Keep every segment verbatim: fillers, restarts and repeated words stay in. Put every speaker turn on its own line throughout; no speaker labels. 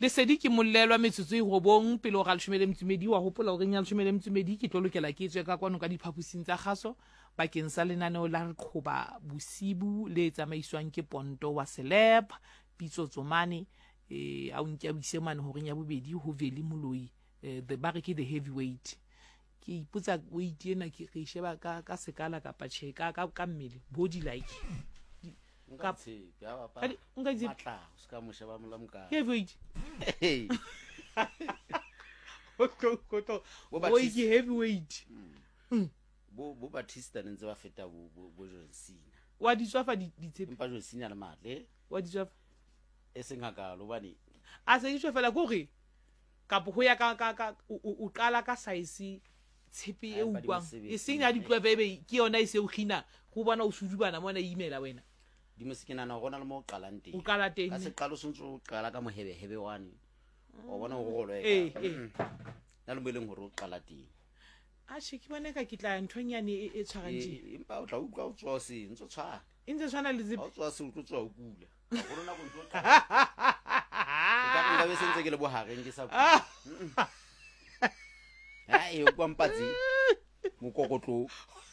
le sedi ke mollelwa metsotso e robong pele o ga leshomele metsumedi wa hopola o reng ya leshomele metsumedi ke tlo lokela ke tswe ka kwano ka diphapusing tsa kgaso bakeng sa lenaneo la re qoba bosibu le tsamaiswang ke Ponto wa Celeb Pitso Tsomane eh a o nkabise mane ho reng ya bobedi ho Veli Moloi the ba re ke the heavyweight ke iputsa weight ena ke re sheba ka ka sekala ka patche ka ka ka mmele body like
ka tse ya ba pa
nka di
matla o ska mo sheba molamuka
heavyweight
hey
o ko ko to o ke heavyweight
bo bo Batista ntse ba feta bo bo John Cena
wa di tswafa di tshepe
empa John Cena le male
wa di tswafa
e senga ka lo bane
a se itse fela go re ka bo ya ka ka ka o qala ka size tshepe e ukwang e senya di tloa bebe ke yona e se o khina go bona o sudubana mona email wena
di mo sekena na gona le mo qalang teng
o qala teng
ka se qalo sontso o qala ka mohebe hebe one o bona go go
eh eh
na le meleng hore o qala teng
a shiki bana ka kitla nthonyane e tshwarantse
empa o tla utlwa o tswa se ntse tshwa
intse tshwana le
o tswa se o tswa o kula go rona go ntse ka nka be sentse ke le bo hareng ke sa ha e o kwampatsi mokokotlo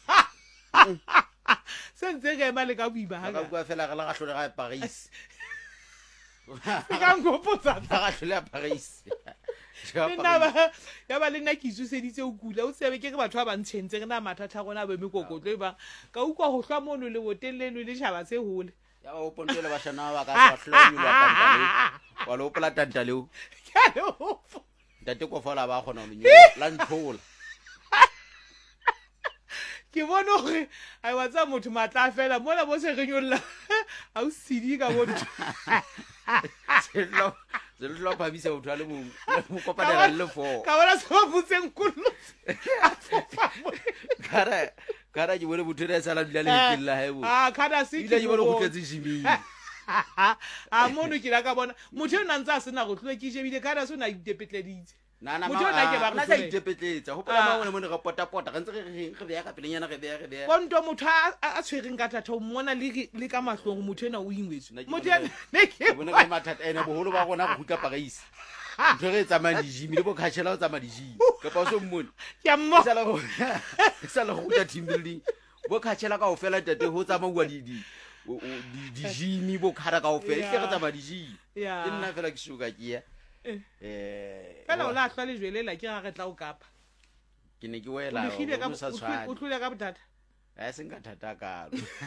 sentse ge male ka buiba ha
ka bua fela ga la ga hlole ga Paris
ka ngopotsa
ga hlole ya Paris
nna ba ya ba le nna ke itsuseditse o kula o tsebe ke ke batho ba bantshentse re na mathata gona ba mekokotlo e ba ka ukwa go hlwa mono le botelelo le shaba se hole
ya ba o pontele ba shana ba ka sa hlonyu la tantale wa lo pla tantale o
ka lo
date ko fola ba gona lo nyu la nthola
ke bona gore ai wa tsa motho matla fela mona bo se re nyolla a o sidi ka bona
sello sello ba bisa o thale mo mo kopanela le fo
ka bona se ba butseng kullo
kara kara di bone botho sala dile le ditla haebo
ah kada se
ile di bone go tletse jimi
a mono ke la ka bona motho o nantsa sena go tlwe ke jebile kada se na itepetleditse
na na
motho na ke ba
na sa itepetletsa go pela ba bona mo ne ga pota pota ga ntse re re be ya ka pelenyana re be ya re be
bonto motho a tshwereng ka thatha o mmona le le ka mahlong motho ena o ingwetse motho ne ke
bona ka mathata ena boholo ba gona go hutla Paris ntho re tsamaya di gym le bo khatshela o tsamaya di gym ka pa so mmone
ya mmo
sala go sala go ja team building bo khatshela ka o fela tate ho tsamauwa di di di gym bo khara ka o fela ke re tsamaya di gym
ya
nna fela ke shuka ke ya eh
fela o la hlwa le jwelela ke ga re tla o kapa
ke ne ke wela
o sa tshwana o tlhole ka bothata
a se nka thata ka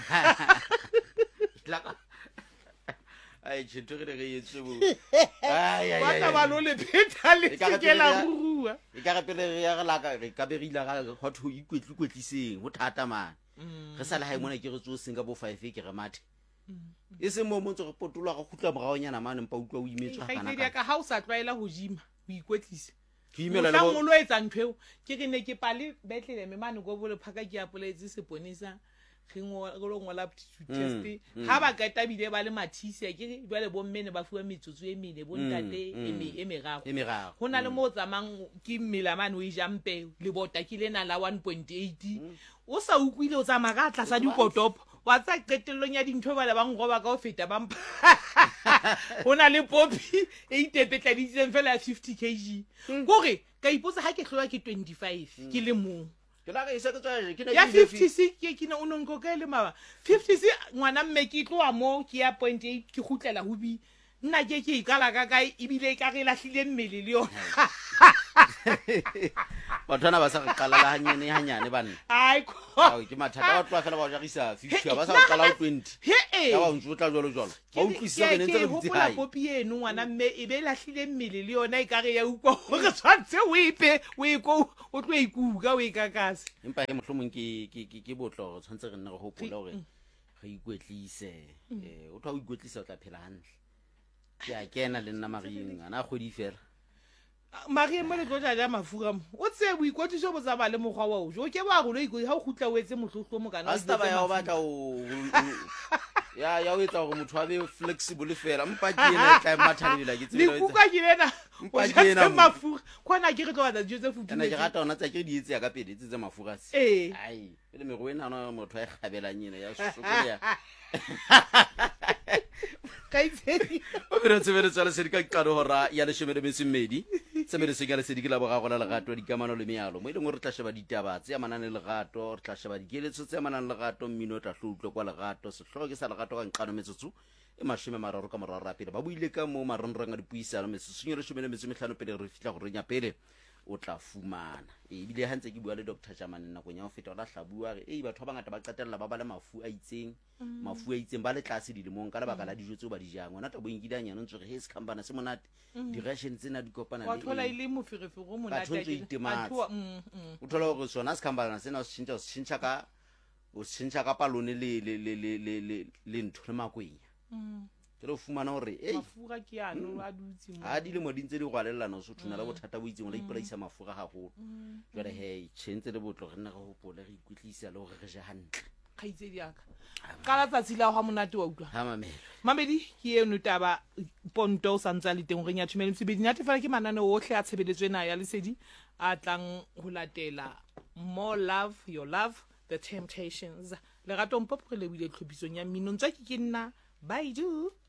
la ka ai tshitho re re yetse bo ai ai
ba ka ba lo le pheta le tsekela rua
e ka re pele re ya la ka re ka berila ga go thu ikwetli kwetliseng ho thata man re sa le ha mona ke re tso senga bo five ke re mathe e se mo montso re potolwa go khutla mogaonyana mane mpa utlwa o imetswa kana
ka ka ha o sa tlaela ho jima o ikwetlisa
ke imela le
mo lo etsa nthweo ke re ne ke pale betlele me mane go bole phaka ke apoletse seponisa ge ngo go ngola test ha ba ka tabile ba le mathisi ke jwale bo mmene ba fuwa metsotso e mene bo ntate e me e merago
e merago
hona le mo tsamang ke mmela mane o e jampe le bota ke lena la one point eight o sa ukwile o tsamaya ka tlasa dikotopo wa tsa qetellong ya dintho ba le bang roba ka o feta ba mpa hona le popi e itepetladitseng fela fifty kilograms gore ka ipotsa ha ke hloya ke twenty-five ke le mong
ke la ka isa ke tswa ke
ya fifty six ke kina o nonko ka le maba fifty six ngwana mme ke tloa mo ke ya point eight ke khutlela ho bi nna ke ke ikala ka kae ibile ka re lahlile mmele le yona
bathana ba sa qala la hanyane hanyane banna
ai
ko ke mathata ba tloa fela ba jagisa fifty ba sa qala twenty ya ba ntse tla jolo jolo ba utlwisisa ke nentse re ditse
hae ho popi eno ngwana mme e be lahlile mmele le yona e ka re ya ukwa re tshwantse o ipe o iko o tlo ikuka o ikakase
empa he mohlomong ke ke ke botlo tshwantse re nne go hopola hore re ikwetlise eh o tla o ikwetlisa o tla phela hantle ke a kena le nna maring ana kgodi fela
mari mo le tloja ja mafura mo o tse bo ikotliso bo tsa ba le mogwa wa o jo ke ba go lo iko ha o khutla o etse mohlotlo mo kana
a sta ba ya o batla o ya ya o etsa go motho a be flexible fela mpa ke ena tla mathane bila ke tsela
le kuka ke lena
mpa ke ena
mafura kwana ke re tlo batla dijo tse futu
nna ke rata ona tsa ke di etse ya ka pedi tse mafura se ai pele me go ena no motho a kgabelang ena ya sokola
Kgaitsedi.
o bere tshebeletso ya lesedi ka qalo hora ya leshome le metso e mmedi tshebeletso ya lesedi ke la bogago la lerato ya dikamano le mealo mo e leng gore re tla sheba ditaba tse amanang le lerato re tla sheba dikeletso tse amanang le lerato mmino o tla tlo utlwe kwa lerato setlhogo ke sa lerato ka nqano metsotso e mashome mararo ka moraro a pele ba buile ka mo marangrang a dipuisano metsotso le leshome le metso e mehlano pele re fihla go renya pele o tla fumana e bile ha ntse ke bua le Doctor Jamani nakong ya ho feta o la hlabua re ei batho ba bangata ba qetella ba ba le mafu a itseng mafu a itseng ba le tlase dilemong ka lebaka la dijo tseo ba di jang ona tabo inkidanyana ntse re he se khambana se monate direction tsena di kopana
wa thola ile mofirefere o monate
o thola gore sona se khambana sena se tshintsa se tshintsa ka o tshintsa ka palone le le le le le le ntho le makwenya ke re fumana hore ei
mafura ke ano a dutse mo
a di le mo dintse di gwalellana so thuna la bothata bo itseng o la ipolaisa mafura gagolo jwale he tshentse le botlo re nna go hopola re ikwetlisa le gore re je hantle
kgaitsedi yaka ka la tsatsi la ho monate wa utlwa
ha mamelo
mamedi ke eno taba ponto o santsa le teng re nya thumele mtsebedi nate fela ke manane ohle a tshebeletswe na ya lesedi a tlang ho latela more love your love the temptations le gato mpopo re le bile tlhopisong ya mmino ntse ke ke nna bye do